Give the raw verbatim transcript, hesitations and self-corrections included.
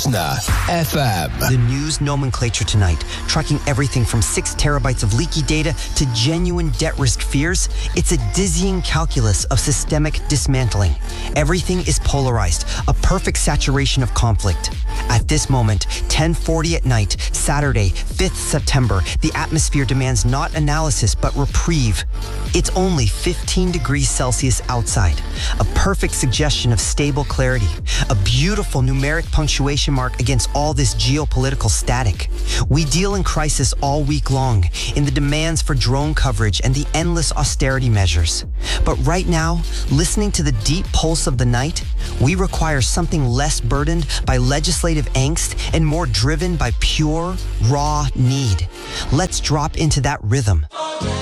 Nah, F M. The news nomenclature tonight, tracking everything from six terabytes of leaky data to genuine debt risk fears. It's a dizzying calculus of systemic dismantling. Everything is polarized, a perfect saturation of conflict. At this moment, ten forty at night, Saturday, fifth September, the atmosphere demands not analysis but reprieve. It's only fifteen degrees Celsius outside, a perfect suggestion of stable clarity, a beautiful numeric punctuation mark against all this geopolitical static. We deal in crisis all week long, in the demands for drone coverage and the endless austerity measures. But right now, listening to the deep pulse of the night, we require something less burdened by legislative angst and more driven by pure, raw need. Let's drop into that rhythm.